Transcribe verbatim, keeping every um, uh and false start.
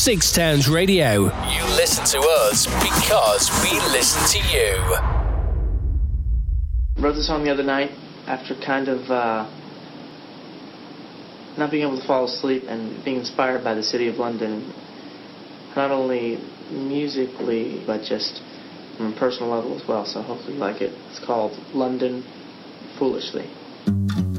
Six Towns Radio. You listen to us because we listen to you. Wrote the song the other night after kind of uh, not being able to fall asleep and being inspired by the city of London, not only musically but just on a personal level as well. So hopefully you like it. It's called London Foolishly.